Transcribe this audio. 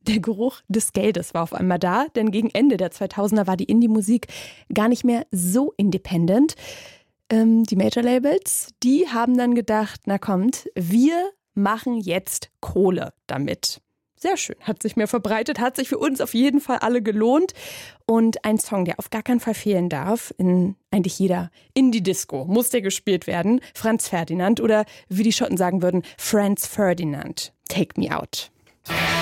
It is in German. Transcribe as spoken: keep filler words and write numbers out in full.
Der Geruch des Geldes war auf einmal da, denn gegen Ende der zweitausender war die Indie-Musik gar nicht mehr so independent. Ähm, die Major-Labels, die haben dann gedacht, na kommt, wir machen jetzt Kohle damit. Sehr schön, hat sich mehr verbreitet, hat sich für uns auf jeden Fall alle gelohnt. Und ein Song, der auf gar keinen Fall fehlen darf, in eigentlich jeder Indie-Disco muss der gespielt werden, Franz Ferdinand oder wie die Schotten sagen würden, Franz Ferdinand, Take Me Out.